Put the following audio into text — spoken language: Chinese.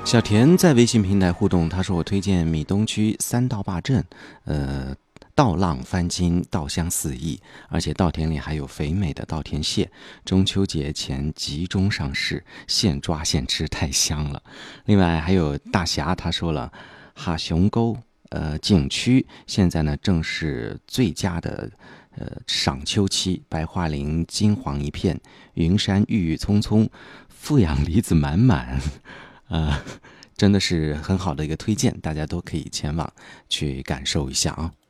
小田在微信平台互动，他说我推荐米东区三道坝镇，稻浪翻金，稻香四溢，而且稻田里还有肥美的稻田蟹，中秋节前集中上市，现抓现吃，太香了。另外还有大侠，他说了，哈熊沟景区现在呢正是最佳的赏秋期，白桦林金黄一片，云山郁郁葱葱，富养梨子满满，真的是很好的一个推荐，大家都可以前往去感受一下啊。